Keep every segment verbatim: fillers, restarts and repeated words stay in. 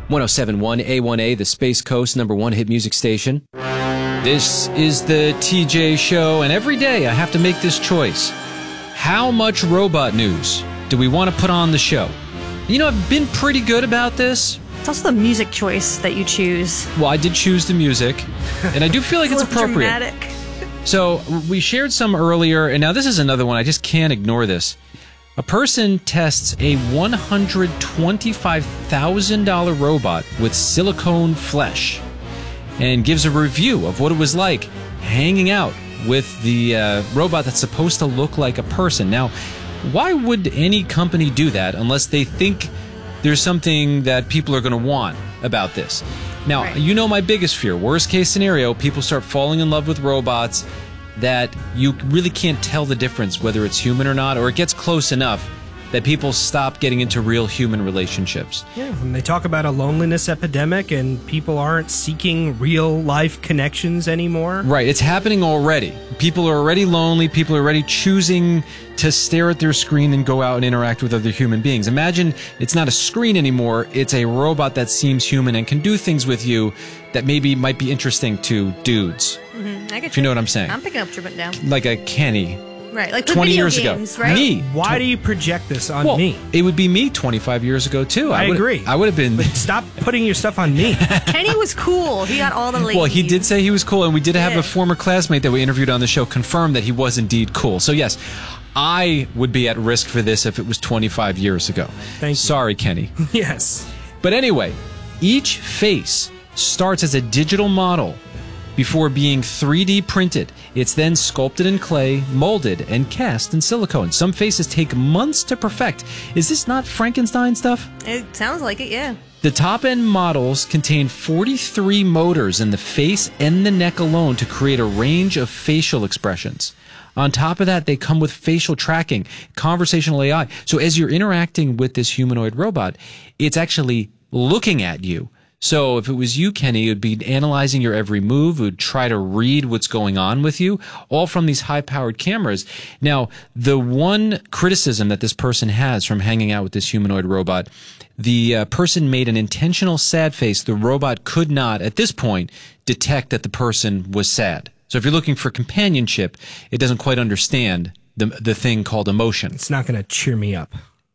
one oh seven point one A one A, the Space Coast number one hit music station. This is the T J Show, and every day I have to make this choice. How much robot news do we want to put on the show? You know, I've been pretty good about this. It's also the music choice that you choose. Well, I did choose the music, and I do feel like it's, it's appropriate. Dramatic. So, we shared some earlier, and now this is another one. I just can't ignore this. A person tests a one hundred twenty-five thousand dollars robot with silicone flesh and gives a review of what it was like hanging out with the uh, robot that's supposed to look like a person. Now, why would any company do that unless they think there's something that people are going to want about this? Now, right. You know my biggest fear. Worst case scenario, people start falling in love with robots that you really can't tell the difference whether it's human or not, or it gets close enough that people stop getting into real human relationships. Yeah, when they talk about a loneliness epidemic and people aren't seeking real-life connections anymore. Right, it's happening already. People are already lonely. People are already choosing to stare at their screen and go out and interact with other human beings. Imagine it's not a screen anymore. It's a robot that seems human and can do things with you that maybe might be interesting to dudes. Mm-hmm. I get if you know what I'm saying. I'm picking up what you're putting down. Like a Kenny. Right, like twenty video years games, ago. Right? Me. Why do you project this on well, me? It would be me twenty-five years ago, too. I, I agree. I would have been... But stop putting your stuff on me. Kenny was cool. He got all the ladies. Well, he did say he was cool, and we did have yeah. a former classmate that we interviewed on the show confirm that he was indeed cool. So, yes, I would be at risk for this if it was twenty-five years ago. Thank you. Sorry, Kenny. Yes. But anyway, each face starts as a digital model before being three D printed. It's then sculpted in clay, molded, and cast in silicone. Some faces take months to perfect. Is this not Frankenstein stuff? It sounds like it, yeah. The top-end models contain forty-three motors in the face and the neck alone to create a range of facial expressions. On top of that, they come with facial tracking, conversational A I. So as you're interacting with this humanoid robot, it's actually looking at you. So if it was you, Kenny, it would be analyzing your every move. It would try to read what's going on with you, all from these high-powered cameras. Now, the one criticism that this person has from hanging out with this humanoid robot, the uh, person made an intentional sad face. The robot could not, at this point, detect that the person was sad. So if you're looking for companionship, it doesn't quite understand the the thing called emotion. It's not going to cheer me up.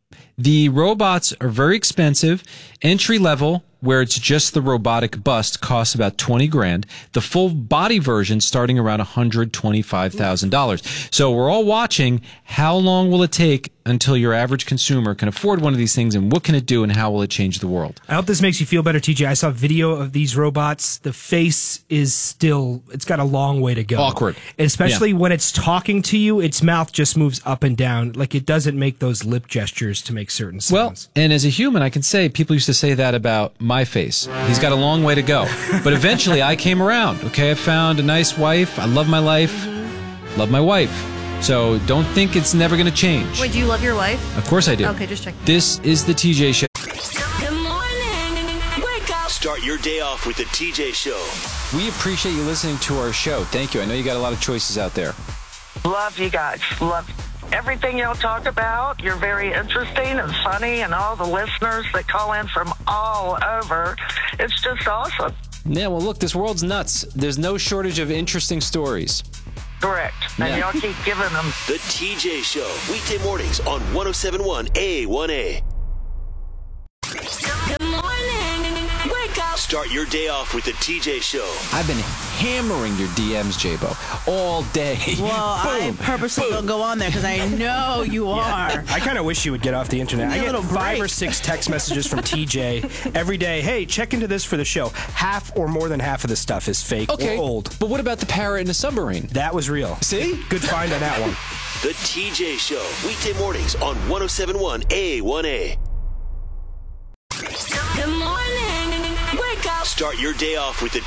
The robots are very expensive. Entry level, where it's just the robotic bust, costs about twenty grand. The full body version starting around one hundred twenty-five thousand dollars. So we're all watching. How long will it take until your average consumer can afford one of these things, and what can it do, and how will it change the world? I hope this makes you feel better, T J. I saw video of these robots. The face is still, it's got a long way to go. Awkward. Especially yeah. when it's talking to you, its mouth just moves up and down. Like it doesn't make those lip gestures to make certain sounds. Well, and as a human, I can say people used to say that about my face. He's got a long way to go. But eventually I came around, okay? I found a nice wife. I love my life. Mm-hmm. Love my wife. So don't think it's never going to change. Wait, do you love your wife? Of course I do. Okay, just check. This is the T J Show. Good morning. Wake up. Start your day off with the T J Show. We appreciate you listening to our show. Thank you. I know you got a lot of choices out there. Love you guys. Love everything y'all talk about. You're very interesting and funny, and all the listeners that call in from all over. It's just awesome. Yeah, well, look, this world's nuts. There's no shortage of interesting stories. Correct. And Yeah. y'all keep giving them. The T J Show, weekday mornings on one oh seven point one A one A. Good morning. Wake up. Start your day off with the T J Show. I've been hammering your D Ms, J-Bo, all day. Well, I purposely don't go on there because I know you are. I kind of wish you would get off the internet. I Need a get little five break. or six text messages from T J every day. Hey, check into this for the show. Half or more than half of the stuff is fake Okay, or old. but what about the parrot in the submarine? That was real. See? Good find on that one. The T J Show, weekday mornings on one oh seven point one A one A. Good morning. Wake up. Start your day off with the